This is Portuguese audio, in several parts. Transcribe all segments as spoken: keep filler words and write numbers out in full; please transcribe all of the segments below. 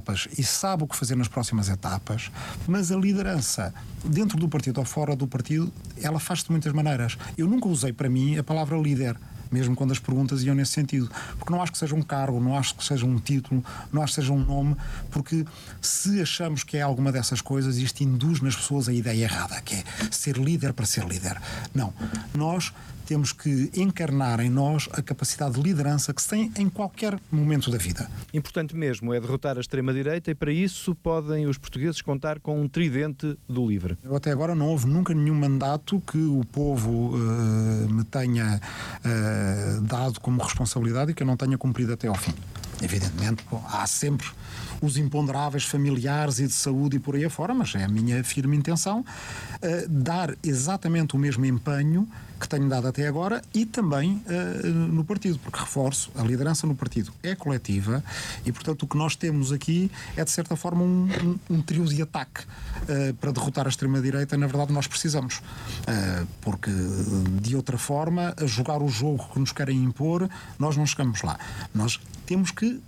etapas e sabe o que fazer nas próximas etapas, mas a liderança, dentro do partido ou fora do partido, ela faz-se de muitas maneiras. Eu nunca usei para mim a palavra líder, mesmo quando as perguntas iam nesse sentido, porque não acho que seja um cargo, não acho que seja um título, não acho que seja um nome, porque se achamos que é alguma dessas coisas, isto induz nas pessoas a ideia errada, que é ser líder para ser líder. Não. Nós temos que encarnar em nós a capacidade de liderança que se tem em qualquer momento da vida. Importante mesmo é derrotar a extrema-direita e para isso podem os portugueses contar com um tridente do LIVRE. Eu até agora não houve nunca nenhum mandato que o povo uh, me tenha uh, dado como responsabilidade e que eu não tenha cumprido até ao fim. Evidentemente, bom, há sempre os imponderáveis familiares e de saúde e por aí afora, mas é a minha firme intenção uh, dar exatamente o mesmo empenho que tenho dado até agora e também uh, no partido, porque reforço, a liderança no partido é coletiva e, portanto, o que nós temos aqui é, de certa forma, um, um, um trio de ataque uh, para derrotar a extrema-direita. Na verdade, nós precisamos, uh, porque, de outra forma, a jogar o jogo que nos querem impor, nós não chegamos lá. Nós temos que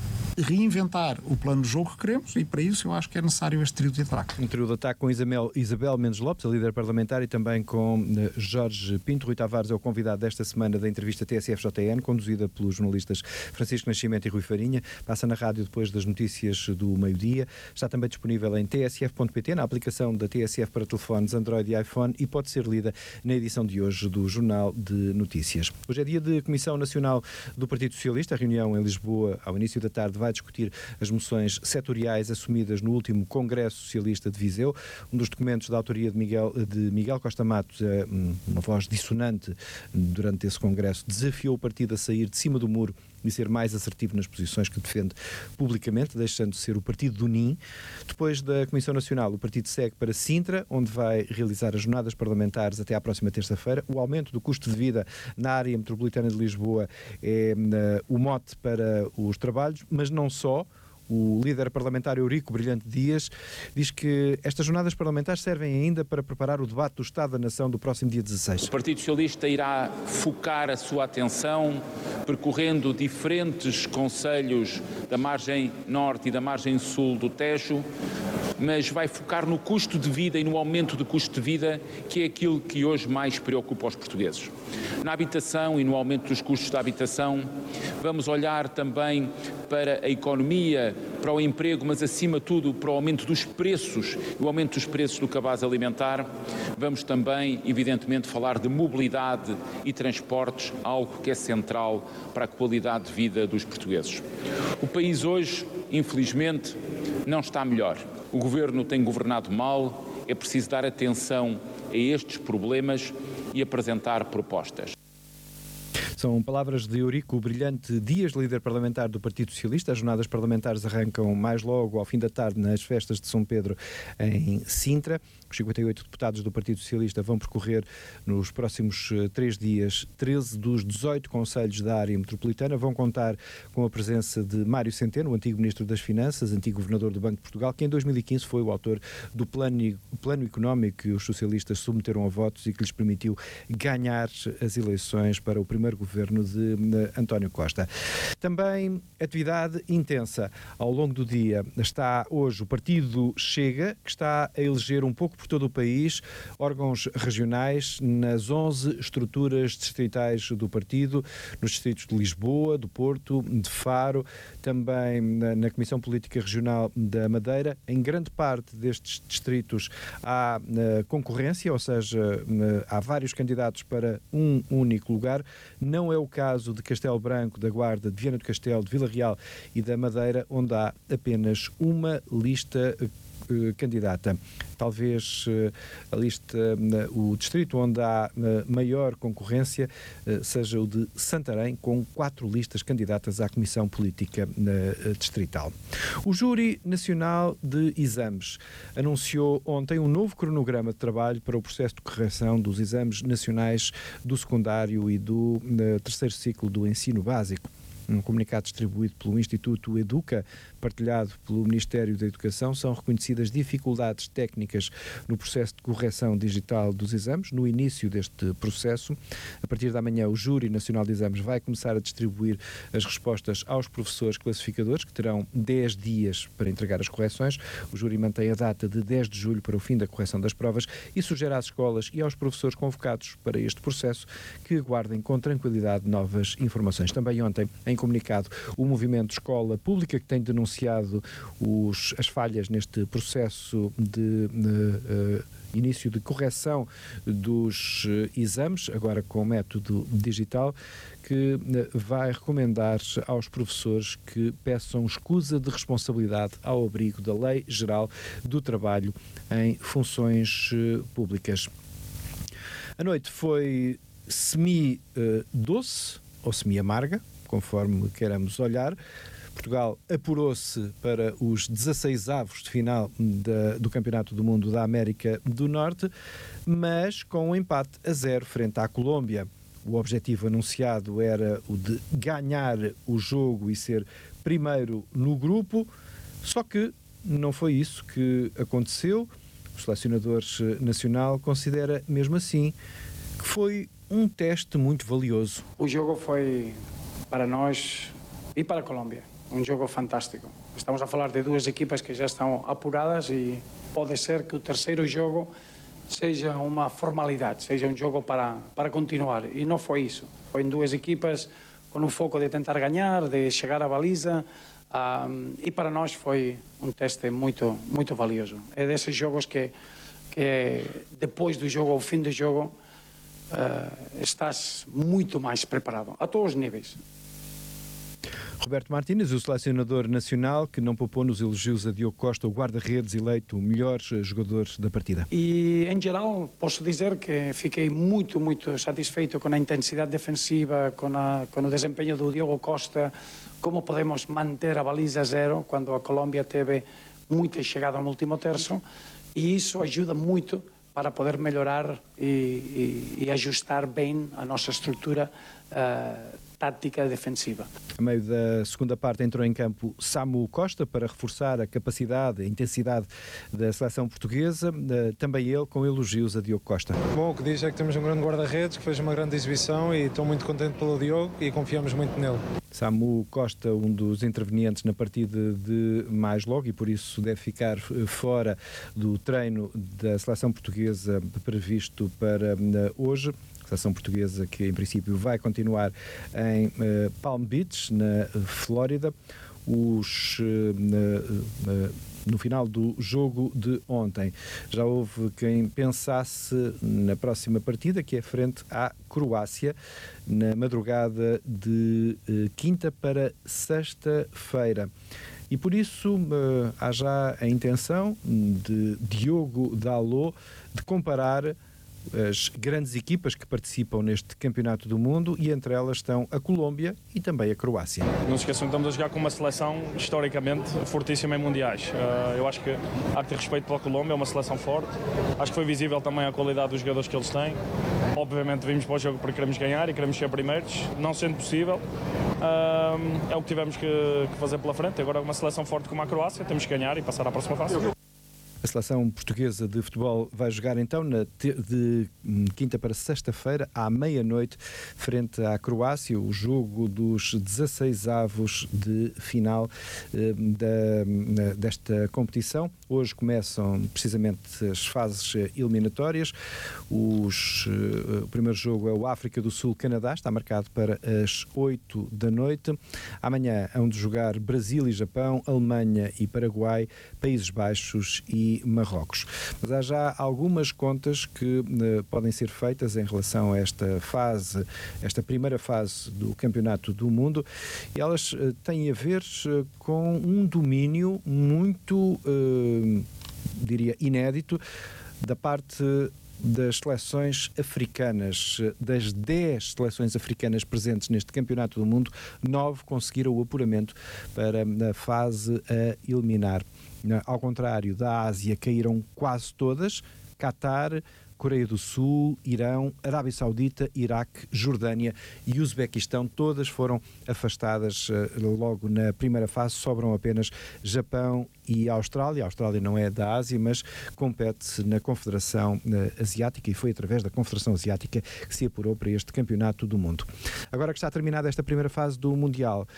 reinventar o plano de jogo que queremos e para isso eu acho que é necessário este trio de ataque. Um trio de ataque com Isabel, Isabel Mendes Lopes, a líder parlamentar, e também com uh, Jorge Pinto. Rui Tavares é o convidado desta semana da entrevista T S F J N, conduzida pelos jornalistas Francisco Nascimento e Rui Farinha. Passa na rádio depois das notícias do meio-dia. Está também disponível em t s f ponto p t, na aplicação da T S F para telefones Android e iPhone e pode ser lida na edição de hoje do Jornal de Notícias. Hoje é dia de Comissão Nacional do Partido Socialista. A reunião em Lisboa, ao início da tarde, vai vai discutir as moções setoriais assumidas no último Congresso Socialista de Viseu. Um dos documentos da autoria de Miguel, de Miguel Costa Matos, é uma voz dissonante durante esse Congresso, desafiou o partido a sair de cima do muro e ser mais assertivo nas posições que defende publicamente, deixando de ser o partido do N I M. Depois da Comissão Nacional, o partido segue para Sintra, onde vai realizar as jornadas parlamentares até à próxima terça-feira. O aumento do custo de vida na área metropolitana de Lisboa é uh, o mote para os trabalhos, mas não só. O líder parlamentar Eurico Brilhante Dias diz que estas jornadas parlamentares servem ainda para preparar o debate do Estado da Nação do próximo dia dezasseis. O Partido Socialista irá focar a sua atenção percorrendo diferentes concelhos da margem norte e da margem sul do Tejo, mas vai focar no custo de vida e no aumento do custo de vida, que é aquilo que hoje mais preocupa os portugueses. Na habitação e no aumento dos custos da habitação, vamos olhar também para a economia, para o emprego, mas acima de tudo para o aumento dos preços, o aumento dos preços do cabaz alimentar. Vamos também, evidentemente, falar de mobilidade e transportes, algo que é central para a qualidade de vida dos portugueses. O país hoje, infelizmente, não está melhor. O governo tem governado mal, é preciso dar atenção a estes problemas e apresentar propostas. São palavras de Eurico Brilhante Dias, líder parlamentar do Partido Socialista. As jornadas parlamentares arrancam mais logo ao fim da tarde nas festas de São Pedro em Sintra. Os cinquenta e oito deputados do Partido Socialista vão percorrer nos próximos três dias treze dos dezoito concelhos da área metropolitana. Vão contar com a presença de Mário Centeno, o antigo Ministro das Finanças, antigo Governador do Banco de Portugal, que em dois mil e quinze foi o autor do plano, plano económico que os socialistas submeteram a votos e que lhes permitiu ganhar as eleições para o primeiro governo de António Costa. Também atividade intensa ao longo do dia. Está hoje o Partido Chega, que está a eleger um pouco por todo o país órgãos regionais nas onze estruturas distritais do partido, nos distritos de Lisboa, do Porto, de Faro, também na, na Comissão Política Regional da Madeira. Em grande parte destes distritos há uh, concorrência, ou seja, uh, há vários candidatos para um único lugar. Não é o caso de Castelo Branco, da Guarda, de Viana do Castelo, de Vila Real e da Madeira, onde há apenas uma lista uh, candidata. Talvez uh, a lista, uh, o distrito onde há uh, maior concorrência uh, seja o de Santarém, com quatro listas candidatas à Comissão Política uh, Distrital. O Júri Nacional de Exames anunciou ontem um novo cronograma de trabalho para o processo de correção dos exames nacionais do secundário e do uh, terceiro ciclo do ensino básico. Um comunicado distribuído pelo Instituto Educa, partilhado pelo Ministério da Educação, são reconhecidas dificuldades técnicas no processo de correção digital dos exames. No início deste processo, a partir da manhã, o Júri Nacional de Exames vai começar a distribuir as respostas aos professores classificadores, que terão dez dias para entregar as correções. O júri mantém a data de dez de julho para o fim da correção das provas e sugere às escolas e aos professores convocados para este processo que aguardem com tranquilidade novas informações. Também ontem, em comunicado, o movimento Escola Pública, que tem denunciado os, as falhas neste processo de, de uh, início de correção dos uh, exames, agora com método digital, que uh, vai recomendar aos professores que peçam escusa de responsabilidade ao abrigo da Lei Geral do Trabalho em funções uh, públicas. A noite foi semi-doce uh, ou semi-amarga, conforme queiramos olhar. Portugal apurou-se para os dezasseisavos de final da, do Campeonato do Mundo da América do Norte, mas com um empate a zero frente à Colômbia. O objetivo anunciado era o de ganhar o jogo e ser primeiro no grupo, só que não foi isso que aconteceu. O selecionador nacional considera, mesmo assim, que foi um teste muito valioso. O jogo foi, para nós e para a Colômbia, um jogo fantástico. Estamos a falar de duas equipas que já estão apuradas e pode ser que o terceiro jogo seja uma formalidade, seja um jogo para, para continuar. E não foi isso. Foi em duas equipas com o foco de tentar ganhar, de chegar à baliza. Um, e para nós foi um teste muito, muito valioso. É desses jogos que, que depois do jogo, ao fim do jogo, uh, estás muito mais preparado, a todos os níveis. Roberto Martínez, o selecionador nacional, que não poupou nos elogios a Diogo Costa, o guarda-redes eleito o melhor jogador da partida. E, em geral, posso dizer que fiquei muito, muito satisfeito com a intensidade defensiva, com, a, com o desempenho do Diogo Costa, como podemos manter a baliza zero quando a Colômbia teve muita chegada no último terço, e isso ajuda muito para poder melhorar e, e, e ajustar bem a nossa estrutura uh, tática defensiva. A meio da segunda parte entrou em campo Samu Costa para reforçar a capacidade, a intensidade da seleção portuguesa, também ele com elogios a Diogo Costa. Bom, o que diz é que temos um grande guarda-redes que fez uma grande exibição e estou muito contente pelo Diogo e confiamos muito nele. Samu Costa, um dos intervenientes na partida de mais logo e por isso deve ficar fora do treino da seleção portuguesa previsto para hoje. A seleção portuguesa que em princípio vai continuar em uh, Palm Beach, na Flórida. Os, uh, uh, no final do jogo de ontem já houve quem pensasse na próxima partida, que é frente à Croácia, na madrugada de uh, quinta para sexta-feira. E por isso uh, há já a intenção de Diogo Dalot de comparar as grandes equipas que participam neste Campeonato do Mundo e entre elas estão a Colômbia e também a Croácia. Não se esqueçam que estamos a jogar com uma seleção historicamente fortíssima em mundiais. Uh, eu acho que há que ter respeito pela Colômbia, é uma seleção forte. Acho que foi visível também a qualidade dos jogadores que eles têm. Obviamente vimos para o jogo porque queremos ganhar e queremos ser primeiros, não sendo possível. Uh, é o que tivemos que, que fazer pela frente. Agora uma seleção forte como a Croácia, temos que ganhar e passar à próxima fase. A seleção portuguesa de futebol vai jogar então na te- de quinta para sexta-feira à meia-noite frente à Croácia, o jogo dos dezasseisavos de final eh, da, desta competição. Hoje começam precisamente as fases eliminatórias. Os, eh, o primeiro jogo é o África do Sul-Canadá, está marcado para as oito da noite. Amanhã hão de jogar Brasil e Japão, Alemanha e Paraguai, Países Baixos e Marrocos. Mas há já algumas contas que uh, podem ser feitas em relação a esta fase, esta primeira fase do Campeonato do Mundo, e elas uh, têm a ver uh, com um domínio muito, uh, diria, inédito da parte das seleções africanas. Das dez seleções africanas presentes neste Campeonato do Mundo, nove conseguiram o apuramento para a fase a eliminar. Ao contrário da Ásia, caíram quase todas: Catar, Coreia do Sul, Irão, Arábia Saudita, Iraque, Jordânia e Uzbequistão. Todas foram afastadas logo na primeira fase. Sobram apenas Japão e Austrália. A Austrália não é da Ásia, mas compete na Confederação Asiática e foi através da Confederação Asiática que se apurou para este Campeonato do Mundo. Agora que está terminada esta primeira fase do Mundial,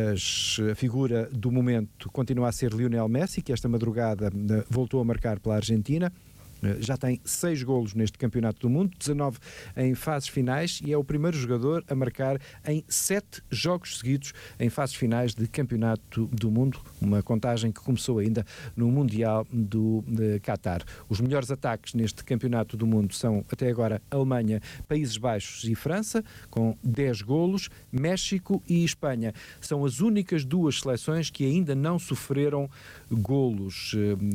a figura do momento continua a ser Lionel Messi, que esta madrugada voltou a marcar pela Argentina. Já tem seis golos neste Campeonato do Mundo, dezanove em fases finais e é o primeiro jogador a marcar em sete jogos seguidos em fases finais de Campeonato do Mundo, uma contagem que começou ainda no Mundial do Qatar. Os melhores ataques neste Campeonato do Mundo são, até agora, Alemanha, Países Baixos e França, com dez golos, México e Espanha. São as únicas duas seleções que ainda não sofreram golos.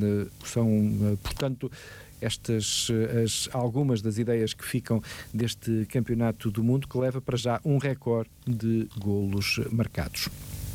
São, portanto, estas as, algumas das ideias que ficam deste Campeonato do Mundo, que leva para já um recorde de golos marcados.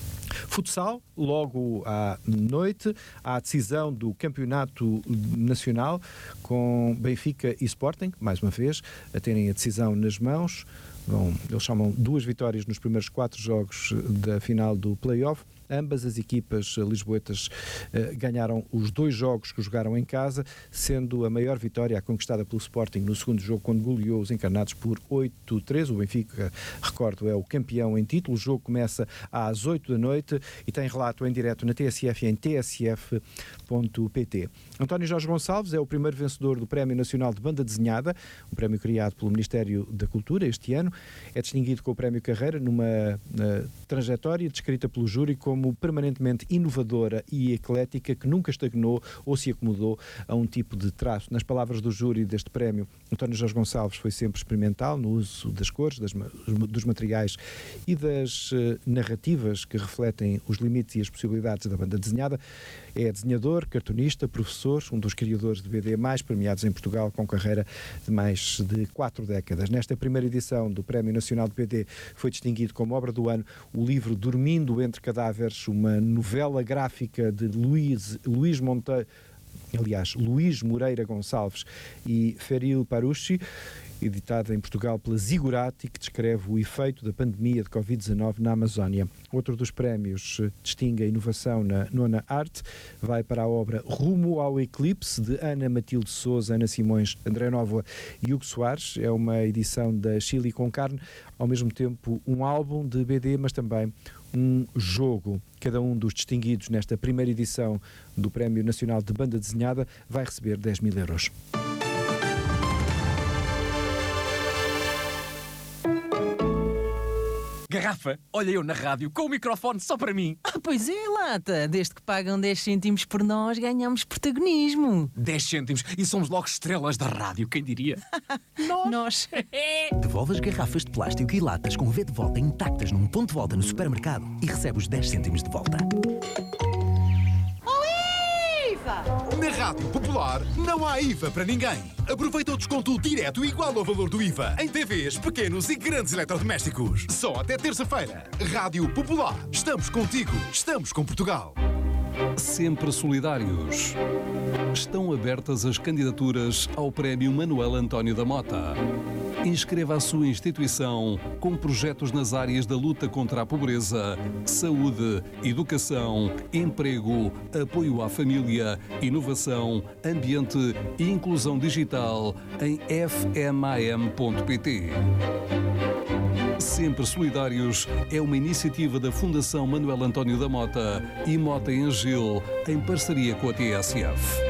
Futsal, logo à noite, há a decisão do Campeonato Nacional com Benfica e Sporting, mais uma vez, a terem a decisão nas mãos. Bom, eles chamam duas vitórias nos primeiros quatro jogos da final do play-off. Ambas as equipas lisboetas eh, ganharam os dois jogos que jogaram em casa, sendo a maior vitória a conquistada pelo Sporting no segundo jogo, quando goleou os encarnados por oito a três. O Benfica, recordo, é o campeão em título. O jogo começa às oito da noite e tem relato em direto na T S F e em t s f ponto p t. António Jorge Gonçalves é o primeiro vencedor do Prémio Nacional de Banda Desenhada, um prémio criado pelo Ministério da Cultura este ano. É distinguido com o Prémio Carreira numa uh, trajetória descrita pelo júri como como permanentemente inovadora e eclética, que nunca estagnou ou se acomodou a um tipo de traço. Nas palavras do júri deste prémio, António Jorge Gonçalves foi sempre experimental no uso das cores, das, dos materiais e das uh, narrativas que refletem os limites e as possibilidades da banda desenhada. É desenhador, cartunista, professor, um dos criadores de B D mais premiados em Portugal, com carreira de mais de quatro décadas. Nesta primeira edição do Prémio Nacional de B D foi distinguido como obra do ano o livro Dormindo entre Cadáveres, uma novela gráfica de Luís, Luís Monteiro, aliás, Luís Moreira Gonçalves e Feril Parucci, editada em Portugal pela Zigurati, que descreve o efeito da pandemia de covid dezanove na Amazónia. Outro dos prémios distingue a inovação na nona arte, vai para a obra Rumo ao Eclipse, de Ana Matilde Sousa, Ana Simões, André Nóvoa e Hugo Soares. É uma edição da Chili com Carne, ao mesmo tempo um álbum de B D, mas também um jogo. Cada um dos distinguidos nesta primeira edição do Prémio Nacional de Banda Desenhada vai receber dez mil euros. Garrafa, olha eu na rádio com o microfone só para mim. Ah, pois é, Lata. Desde que pagam dez cêntimos por nós, ganhamos protagonismo. dez cêntimos e somos logo estrelas da rádio, quem diria? Nós. Nós. Devolve as garrafas de plástico e latas com V de volta intactas num ponto de volta no supermercado e recebe os dez cêntimos de volta. Na Rádio Popular não há I V A para ninguém. Aproveita o desconto direto igual ao valor do I V A em T Vs, pequenos e grandes eletrodomésticos. Só até terça-feira. Rádio Popular. Estamos contigo. Estamos com Portugal. Sempre solidários. Estão abertas as candidaturas ao Prémio Manuel António da Mota. Inscreva a sua instituição com projetos nas áreas da luta contra a pobreza, saúde, educação, emprego, apoio à família, inovação, ambiente e inclusão digital em f m a m ponto p t. Sempre Solidários é uma iniciativa da Fundação Manuel António da Mota e Mota em Gil, em parceria com a T S F.